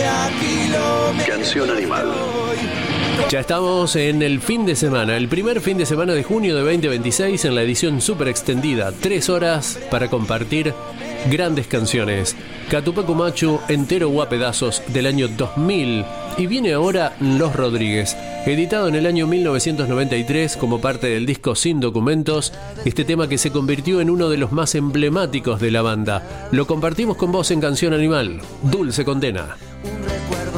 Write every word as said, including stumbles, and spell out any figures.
Canción Animal. Ya estamos en el fin de semana, el primer fin de semana de junio de veinte veintiséis en la edición súper extendida. Tres horas para compartir grandes canciones. Catupecu Machu, entero o a pedazos, del año dos mil. Y viene ahora Los Rodríguez, editado en el año mil novecientos noventa y tres como parte del disco Sin Documentos. Este tema que se convirtió en uno de los más emblemáticos de la banda. Lo compartimos con vos en Canción Animal. Dulce Condena. Un recuerdo